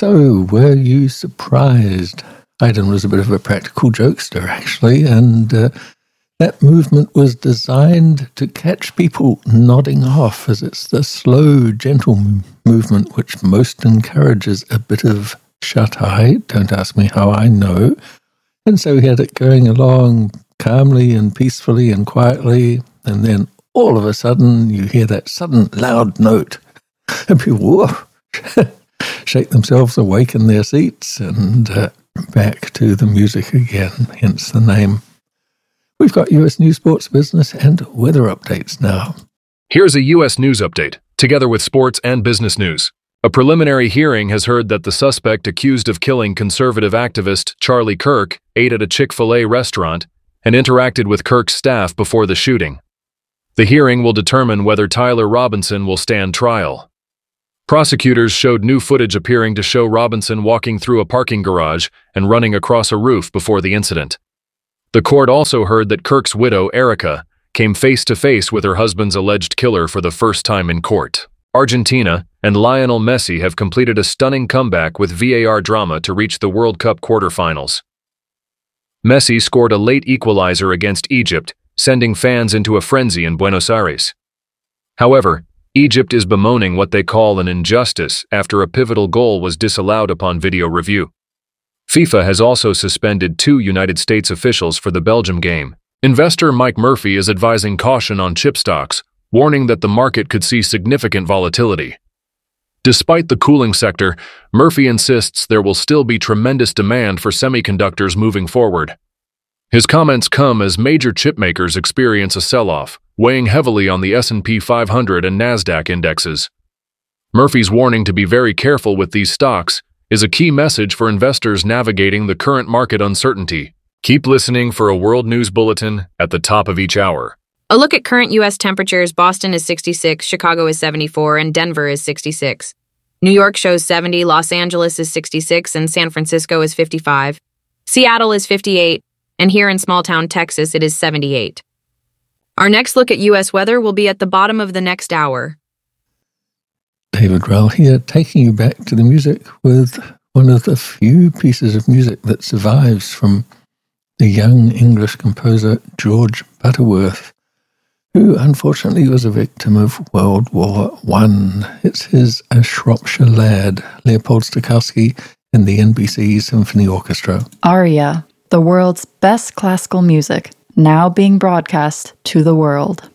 So, were you surprised? Haydn was a bit of a practical jokester, actually, and that movement was designed to catch people nodding off, as it's the slow, gentle movement which most encourages a bit of shut-eye. Don't ask me how I know. And so he had it going along calmly and peacefully and quietly, and then all of a sudden you hear that sudden loud note, and people shake themselves awake in their seats and back to the music again, hence the name. We've got US News, Sports, Business, and weather updates now. Here's a U.S. news update, together with sports and business news. A preliminary hearing has heard that the suspect accused of killing conservative activist Charlie Kirk ate at a Chick-fil-A restaurant and interacted with Kirk's staff before the shooting. The hearing will determine whether Tyler Robinson will stand trial. Prosecutors showed new footage appearing to show Robinson walking through a parking garage and running across a roof before the incident. The court also heard that Kirk's widow, Erica, came face-to-face with her husband's alleged killer for the first time in court. Argentina and Lionel Messi have completed a stunning comeback with VAR drama to reach the World Cup quarterfinals. Messi scored a late equalizer against Egypt, sending fans into a frenzy in Buenos Aires. However, Egypt is bemoaning what they call an injustice after a pivotal goal was disallowed upon video review. FIFA has also suspended 2 United States officials for the Belgium game. Investor Mike Murphy is advising caution on chip stocks, warning that the market could see significant volatility. Despite the cooling sector, Murphy insists there will still be tremendous demand for semiconductors moving forward. His comments come as major chip makers experience a sell-off, weighing heavily on the S&P 500 and NASDAQ indexes. Murphy's warning to be very careful with these stocks is a key message for investors navigating the current market uncertainty. Keep listening for a world news bulletin at the top of each hour. A look at current U.S. temperatures. Boston is 66, Chicago is 74, and Denver is 66. New York shows 70, Los Angeles is 66, and San Francisco is 55. Seattle is 58, and here in small-town Texas it is 78. Our next look at U.S. weather will be at the bottom of the next hour. David Rell here, taking you back to the music with one of the few pieces of music that survives from the young English composer George Butterworth, who unfortunately was a victim of World War I. It's his A Shropshire Lad, Leopold Stokowski and the NBC Symphony Orchestra. Aria, the world's best classical music, now being broadcast to the world.